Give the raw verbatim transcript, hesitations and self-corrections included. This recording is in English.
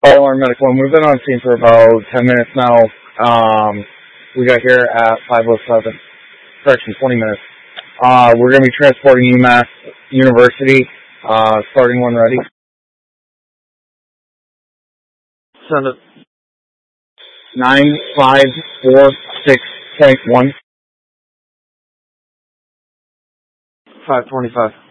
Fire alarm medical. We've been on scene for about ten minutes now. Um, we got here at five oh seven. Correction, twenty minutes. Uh, we're going to be transporting UMass University. Uh, starting one ready. Send it. nine five four six point one. five twenty-five.